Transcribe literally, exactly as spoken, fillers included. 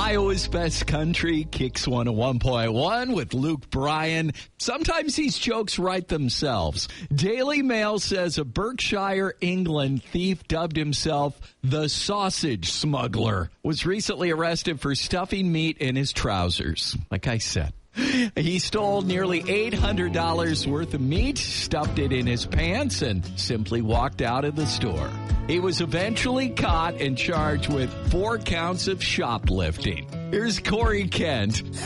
Iowa's Best Country, Kicks one oh one point one with Luke Bryan. Sometimes these jokes write themselves. Daily Mail says a Berkshire, England thief dubbed himself the Sausage Smuggler was recently arrested for stuffing meat in his trousers. Like I said. He stole nearly eight hundred dollars worth of meat, stuffed it in his pants, and simply walked out of the store. He was eventually caught and charged with four counts of shoplifting. Here's Corey Kent.